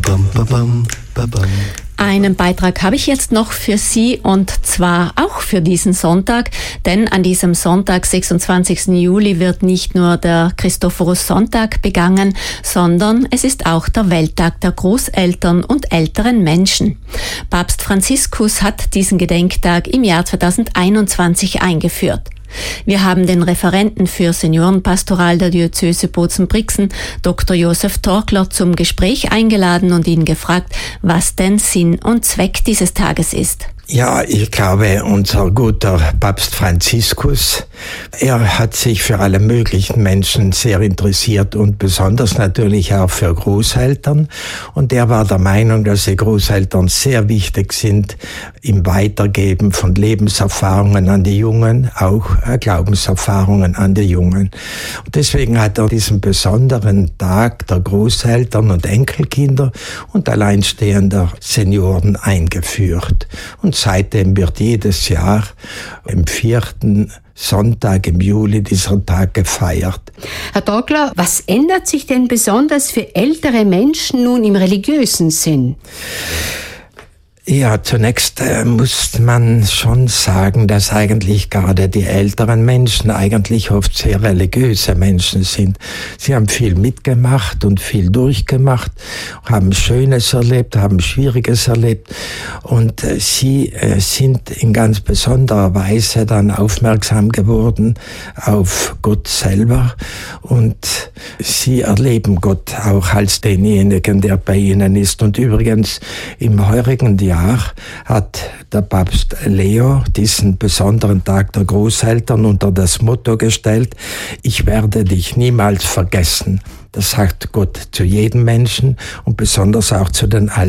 Einen Beitrag habe ich jetzt noch für Sie und zwar auch für diesen Sonntag, denn an diesem Sonntag, 26. Juli, wird nicht nur der Christophorus-Sonntag begangen, sondern es ist auch der Welttag der Großeltern und älteren Menschen. Papst Franziskus hat diesen Gedenktag im Jahr 2021 eingeführt. Wir haben den Referenten für Seniorenpastoral der Diözese Bozen-Brixen, Dr. Josef Torkler, zum Gespräch eingeladen und ihn gefragt, was denn Sinn und Zweck dieses Tages ist. Ja, ich glaube, unser guter Papst Franziskus, er hat sich für alle möglichen Menschen sehr interessiert und besonders natürlich auch für Großeltern. Und er war der Meinung, dass die Großeltern sehr wichtig sind im Weitergeben von Lebenserfahrungen an die Jungen, auch Glaubenserfahrungen an die Jungen. Und deswegen hat er diesen besonderen Tag der Großeltern und Enkelkinder und alleinstehender Senioren eingeführt. Und seitdem wird jedes Jahr am 4. Sonntag im Juli dieser Tag gefeiert. Herr Torkler, was ändert sich denn besonders für ältere Menschen nun im religiösen Sinn? Ja, zunächst muss man schon sagen, dass eigentlich gerade die älteren Menschen eigentlich oft sehr religiöse Menschen sind. Sie haben viel mitgemacht und viel durchgemacht, haben Schönes erlebt, haben Schwieriges erlebt und sie sind in ganz besonderer Weise dann aufmerksam geworden auf Gott selber und sie erleben Gott auch als denjenigen, der bei ihnen ist. Und übrigens im heurigen Jahr hat der Papst Leo diesen besonderen Tag der Großeltern unter das Motto gestellt: Ich werde dich niemals vergessen. Das sagt Gott zu jedem Menschen und besonders auch zu den Alten.